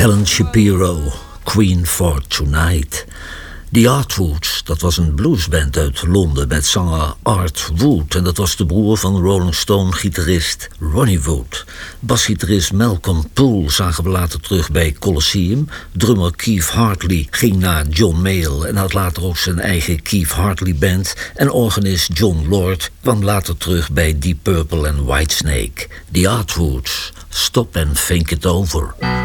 Helen Shapiro, Queen for Tonight. The Artwoods, dat was een bluesband uit Londen met zanger Art Wood. En dat was de broer van Rolling Stone-gitarist Ronnie Wood. Basgitarist Malcolm Poole zagen we later terug bij Colosseum. Drummer Keith Hartley ging naar John Mayall en had later ook zijn eigen Keith Hartley Band. En organist John Lord kwam later terug bij Deep Purple en Whitesnake. The Artwoods, Stop and Think It Over.